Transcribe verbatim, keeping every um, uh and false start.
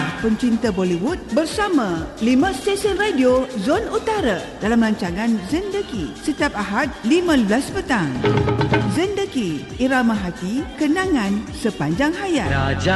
anda pencinta Bollywood bersama lima stesen radio Zon Utara dalam rancangan Zindagi setiap Ahad lima belas petang. Zindagi, irama hati, kenangan sepanjang hayat. Raja